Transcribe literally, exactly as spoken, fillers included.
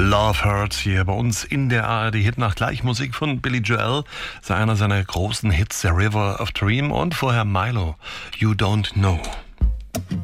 Love Hurts hier bei uns in der A R D-Hitnacht. Gleich Musik von Billy Joel, so einer seiner großen Hits, The River of Dream, und vorher Milo, You Don't Know.